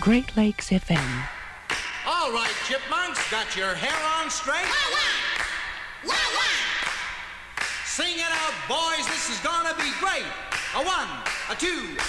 Great Lakes FM. All right, chipmunks, got your hair on straight? Wah, wah! Wah, wah! Sing it out, boys, this is gonna be great. A 1, a 2,